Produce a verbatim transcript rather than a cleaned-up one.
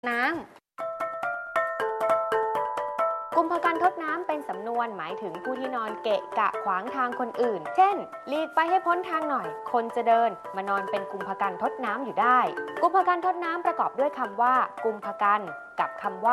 น้ำกุมภกันทดน้ำเป็นสำนวนหมายถึงผู้ที่นอนเกะกะขวางทางคนอื่น เช่นหลีกไปให้พ้นทางหน่อยคนจะเดินมานอนเป็นกุมภกันทดน้ำอยู่ได้กุมภกันทดน้ำประกอบด้วยคำว่ากุมภกันกับคำว่า